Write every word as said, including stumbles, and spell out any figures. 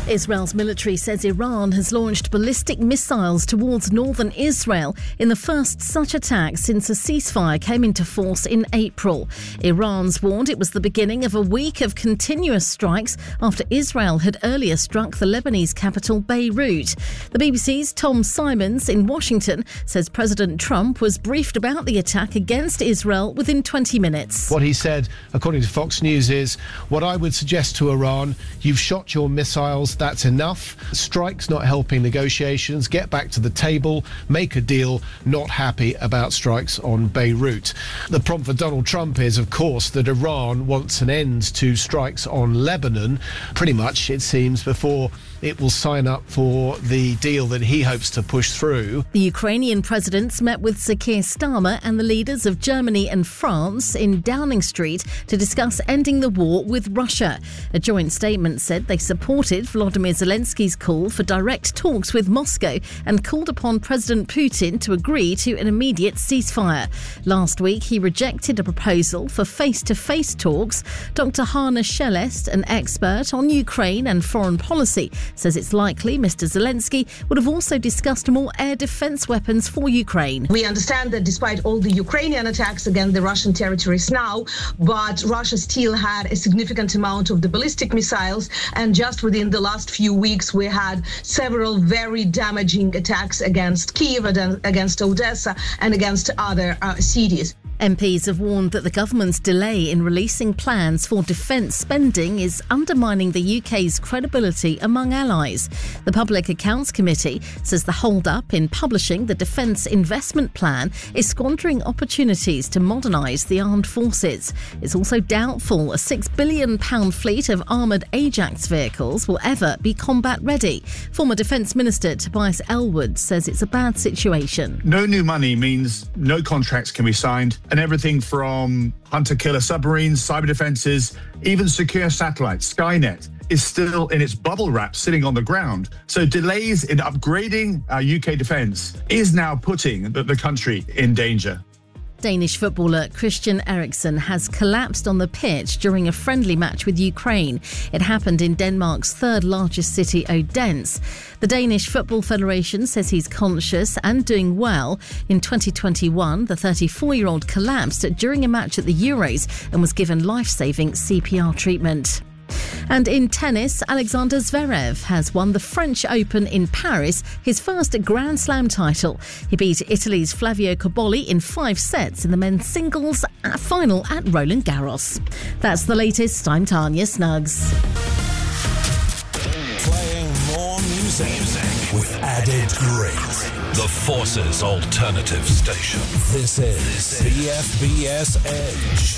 Israel's military says Iran has launched ballistic missiles towards northern Israel in the first such attack since a ceasefire came into force in April. Iran's warned it was the beginning of a week of continuous strikes after Israel had earlier struck the Lebanese capital Beirut. The B B C's Tom Simons in Washington says President Trump was briefed about the attack against Israel within twenty minutes. What he said, according to Fox News, is, what I would suggest to Iran, you've shot your missiles, that's enough. Strikes not helping negotiations. Get back to the table, make a deal. Not happy about strikes on Beirut. The prompt for Donald Trump is, of course, that Iran wants an end to strikes on Lebanon, pretty much, it seems, before it will sign up for the deal that he hopes to push through. The Ukrainian presidents met with Sir Keir Starmer and the leaders of Germany and France in Downing Street to discuss ending the war with Russia. A joint statement said they supported Volodymyr Zelensky's call for direct talks with Moscow and called upon President Putin to agree to an immediate ceasefire. Last week, he rejected a proposal for face-to-face talks. Doctor Hannah Shelest, an expert on Ukraine and foreign policy, says it's likely Mister Zelensky would have also discussed more air defence weapons for Ukraine. We understand that despite all the Ukrainian attacks against the Russian territories now, but Russia still had a significant amount of the ballistic missiles, and just within the last few weeks we had several very damaging attacks against Kyiv, against Odessa and against other uh, cities. M Ps have warned that the government's delay in releasing plans for defence spending is undermining the U K's credibility among allies. The Public Accounts Committee says the hold-up in publishing the Defence Investment Plan is squandering opportunities to modernise the armed forces. It's also doubtful a six billion pounds fleet of armoured Ajax vehicles will ever be combat-ready. Former Defence Minister Tobias Ellwood says it's a bad situation. No new money means no contracts can be signed, and everything from hunter-killer submarines, cyber defences, even secure satellites, Skynet, is still in its bubble wrap sitting on the ground. So delays in upgrading our U K defence is now putting the, the country in danger. Danish footballer Christian Eriksen has collapsed on the pitch during a friendly match with Ukraine. It happened in Denmark's third largest city, Odense. The Danish Football Federation says he's conscious and doing well. In twenty twenty-one, the thirty-four-year-old collapsed during a match at the Euros and was given life-saving C P R treatment. And in tennis, Alexander Zverev has won the French Open in Paris, his first Grand Slam title. He beat Italy's Flavio Cobolli in five sets in the men's singles final at Roland Garros. That's the latest. I'm Tanya Snuggs. Playing more music with added grit. The Forces Alternative Station. This is B F B S Edge.